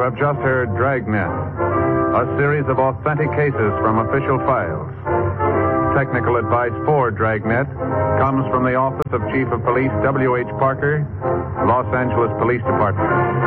have just heard Dragnet, a series of authentic cases from official files. Technical advice for Dragnet comes from the Office of Chief of Police W.H. Parker, Los Angeles Police Department.